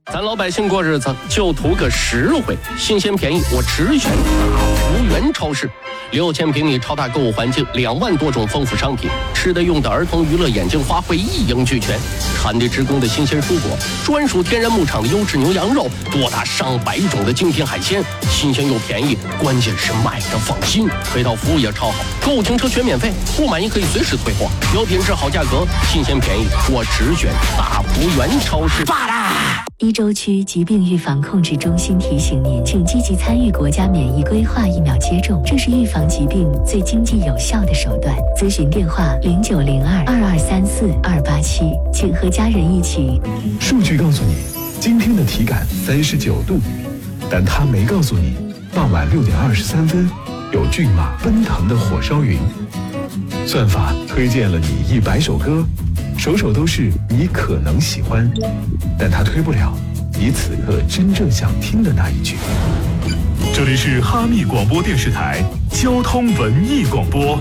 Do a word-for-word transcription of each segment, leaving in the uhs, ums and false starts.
咱老百姓过日子就图个实惠，新鲜便宜，我只选大福源超市。六千平米超大购物环境，两万多种丰富商品，吃的用的儿童娱乐眼镜花卉一应俱全，产地直供的新鲜蔬果，专属天然牧场的优质牛羊肉，多达上百种的精品海鲜，新鲜又便宜，关键是买的放心。配套服务也超好，购物停车全免费，不满意可以随时退货，有品质好价格，新鲜便宜，我只选大福源超市。 罢啦！ 一州区疾病预防控制中心提醒您，请积极参与国家免疫规划疫苗接种，这是预防疾病最经济有效的手段。咨询电话零九零二二二三四二八七，请和家人一起。 数据告诉你，今天的体感三十九度，但它没告诉你，傍晚六点二十三分，有骏马奔腾的火烧云。算法推荐了你一百首歌，首首都是你可能喜欢，但它推不了你此刻真正想听的那一句。 这里是哈密广播电视台交通文艺广播。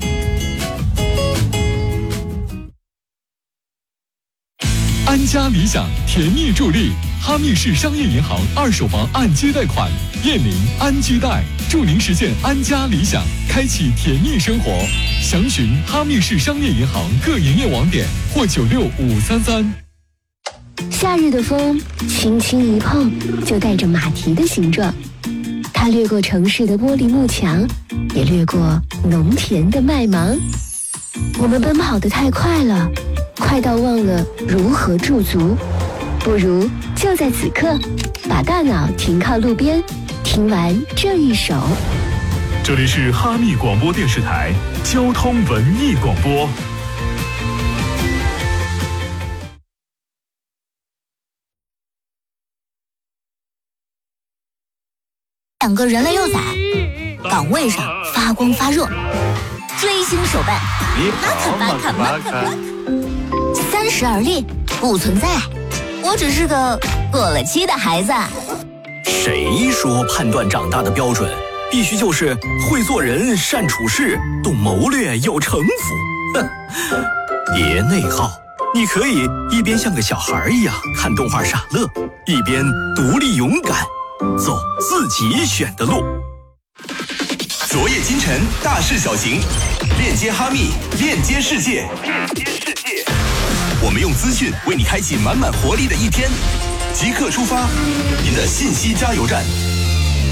安家理想甜蜜助力，哈密市商业银行二手房按揭贷款，燕林安居贷，助您实现安家理想，开启甜蜜生活。详询哈密市商业银行各营业网点或九六五三三。 夏日的风轻轻一碰，就带着马蹄的形状，它掠过城市的玻璃幕墙，也掠过农田的麦芒。我们奔跑得太快了，快到忘了如何驻足，不如就在此刻把大脑停靠路边，听完这一首。 这里是哈密广播电视台交通文艺广播。 两个人类幼崽岗位上发光发热，追星手办马卡马卡马卡马卡，三十而立不存在，我只是个过了期的孩子。 谁说判断长大的标准必须就是会做人、善处事、懂谋略、有城府？哼，别内耗，你可以一边像个小孩一样看动画傻乐，一边独立勇敢走自己选的路。 昨夜今晨，大事小情，链接哈密，链接世界，链接世界。我们用资讯为你开启满满活力的一天，即刻出发，您的信息加油站。